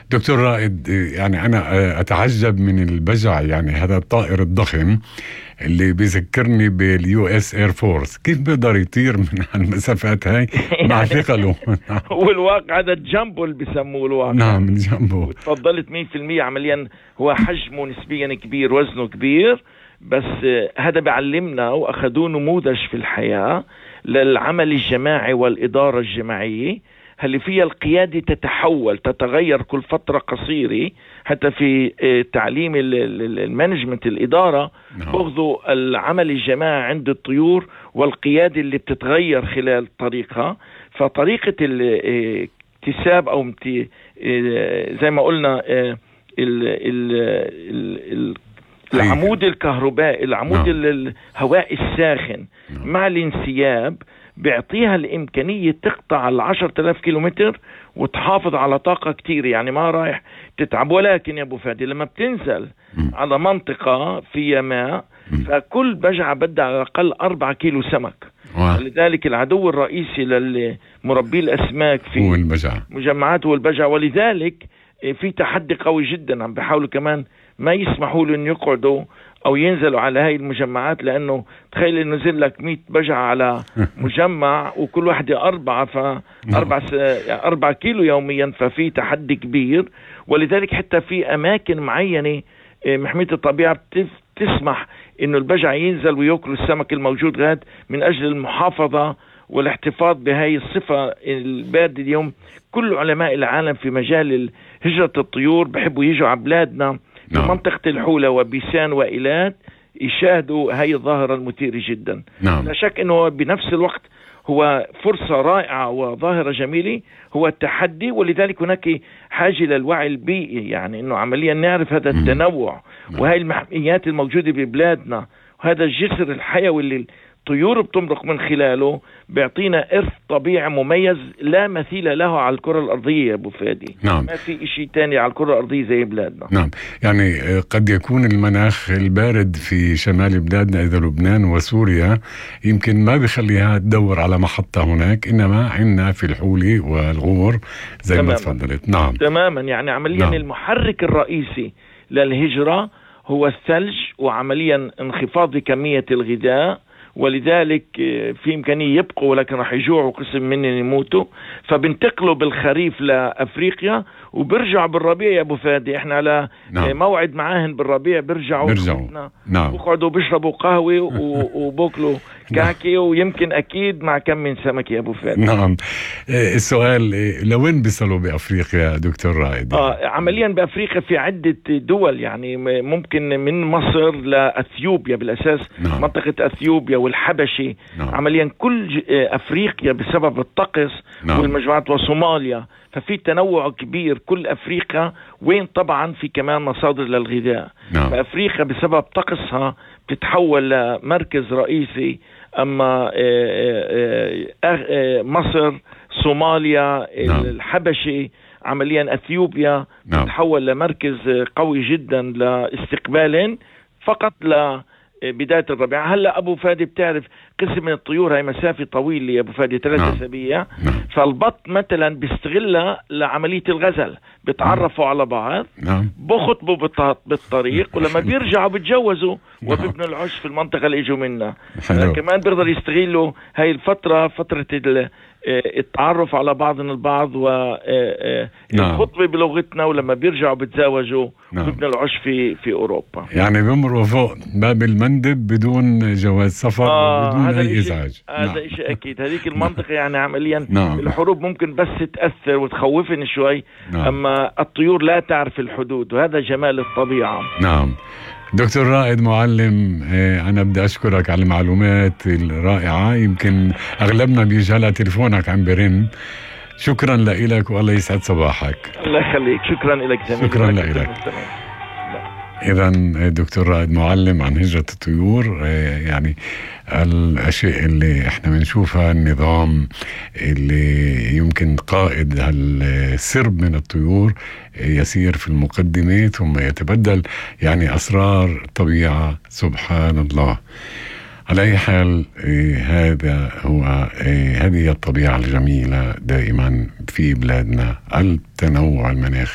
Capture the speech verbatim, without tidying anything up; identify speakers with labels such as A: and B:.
A: دكتور رائد، يعني أنا أتعجب من البجع، يعني هذا الطائر الضخم اللي بيذكرني باليو اس اير فورس، كيف بيقدر يطير من هالمسافات هاي مع ثقله؟
B: هو الواقع هذا الجامبو اللي بيسموه الواقع.
A: نعم الجامبو.
B: تفضلت مية بالمية عمليا، هو حجمه نسبيا كبير، وزنه كبير، بس هذا بيعلمنا وأخذوه نموذج في الحياة للعمل الجماعي والإدارة الجماعية، اللي فيها القيادة تتحول تتغير كل فترة قصيرة. حتى في تعليم المانجمنت الإدارة بأخذوا العمل الجماعي عند الطيور والقيادة اللي بتتغير خلال طريقها. فطريقة الاكتساب أو زي ما قلنا العمود الكهربائي، العمود الهواء الساخن مع الانسياب بيعطيها الإمكانية تقطع العشر تلاف كيلومتر وتحافظ على طاقة كتير، يعني ما رايح تتعب. ولكن يا أبو فادي لما بتنزل على منطقة فيها ماء، فكل بجعة بدها على الأقل أربعة كيلو سمك. لذلك العدو الرئيسي للمربي الأسماك في مجمعات هو البجع. ولذلك في تحدي قوي جدا، عم بيحاولوا كمان ما يسمحوا لهم يقعدوا او ينزلوا على هاي المجمعات، لانه تخيل انه نزل لك مية بجعة على مجمع وكل واحدة اربعة فاربع اربع كيلو يوميا، ففي تحدي كبير. ولذلك حتى في اماكن معينة محمية الطبيعة بتسمح انه البجع ينزل ويأكل السمك الموجود غاد من اجل المحافظة والاحتفاظ بهاي الصفة الباردة. اليوم كل علماء العالم في مجال هجرة الطيور بحبوا يجوا على بلادنا في نعم. منطقة الحولة وبيسان وإيلات يشاهدوا هاي الظاهرة المثيرة جدا. نعم. لا شك أنه بنفس الوقت هو فرصة رائعة وظاهرة جميلة، هو التحدي. ولذلك هناك حاجة للوعي البيئي، يعني أنه عمليا نعرف هذا التنوع نعم. وهي المحميات الموجودة ببلادنا، وهذا الجسر الحيوي اللي الطيور بتمرق من خلاله بيعطينا إرث طبيعي مميز لا مثيل له على الكرة الأرضية يا أبو فادي. نعم. ما في إشي تاني على الكرة الأرضية زي بلادنا.
A: نعم، يعني قد يكون المناخ البارد في شمال بلادنا إذا لبنان وسوريا يمكن ما بيخليها تدور على محطة هناك، إنما عندنا في الحولة والغور زي تماما. ما تفضلت. نعم تماما،
B: يعني عمليا نعم. المحرك الرئيسي للهجرة هو الثلج، وعمليا انخفاض كمية الغذاء. ولذلك في إمكانية يبقوا ولكن راح يجوعوا قسم منهم يموتوا، فبنتقلوا بالخريف لأفريقيا وبرجعوا بالربيع يا أبو فادي. احنا على نعم. موعد معاهن بالربيع بيرجعوا نعم. بقعدوا بيشربوا قهوة وبوكلوا كاكي ويمكن أكيد مع كم من سمك يا أبو فادي.
A: نعم. السؤال لوين بيصلوا بأفريقيا دكتور رائد؟
B: آه عمليا بأفريقيا في عدة دول، يعني ممكن من مصر لأثيوبيا بالأساس نعم. منطقة أثيوبيا والحبشي نعم. عمليا كل أفريقيا بسبب الطقس نعم. والمجموعات وصوماليا، ففي تنوع كبير. كل أفريقيا وين طبعا في كمان مصادر للغذاء نعم. فأفريقيا بسبب طقسها بتتحول لمركز رئيسي. أما مصر، صوماليا نعم. الحبشي، عمليا أثيوبيا نعم. بتتحول لمركز قوي جدا لاستقبال فقط ل بداية الربيع. هلا أبو فادي بتعرف قسم من الطيور هاي مسافة طويلة يا أبو فادي ثلاثة أسابيع نعم. فالبط مثلا بيستغلها لعملية الغزل، بتعرفوا نعم. على بعض نعم. بخطبوا بالطريق ولما بيرجعوا بيتجوزوا نعم. وبيبنوا العش في المنطقة اللي اجوا منها. كمان بيقدر يستغلوا هاي الفترة، فترة التعرف على بعض البعض والخطبة نعم. بلغتنا، ولما بيرجعوا بيتزاوجوا نعم. وبيبنوا العش في في أوروبا.
A: يعني بيمروا فوق باب المندب بدون جواز سفر آه وبدون أي إزعاج.
B: هذا نعم. شيء أكيد. هذيك المنطقة يعني عمليا نعم. الحروب ممكن بس تأثر وتخوفني شوي نعم. أما الطيور لا تعرف الحدود، وهذا جمال الطبيعة.
A: نعم. دكتور رائد معلم، أنا بدي أشكرك على المعلومات الرائعة. يمكن أغلبنا بيجي تليفونك عم برن. شكرا لك والله يسعد صباحك.
B: الله يخليك. شكرا لك جميل.
A: شكرا لك. إذا دكتور رائد معلم عن هجرة الطيور، يعني الأشياء اللي احنا بنشوفها، النظام اللي يمكن قائد السرب من الطيور يسير في المقدمة ثم يتبدل، يعني أسرار طبيعة سبحان الله. على أي حال هذا هو هذه الطبيعة الجميلة دائما في بلادنا، التنوع المناخي.